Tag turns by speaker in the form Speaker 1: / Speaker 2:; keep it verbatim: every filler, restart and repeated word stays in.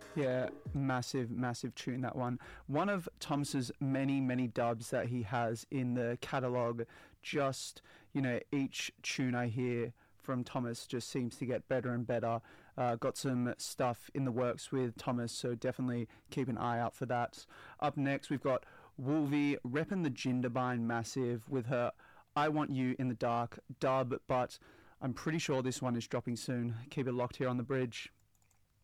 Speaker 1: Yeah, massive, massive tune, that one. One of Thomas's many, many dubs that he has in the catalogue. Just, you know, each tune I hear from Thomas just seems to get better and better. Uh, got some stuff in the works with Thomas, so definitely keep an eye out for that. Up next, we've got Wolvie repping the Jindabyne massive with her I Want You in the Dark dub, but I'm pretty sure this one is dropping soon. Keep it locked here on The Bridge.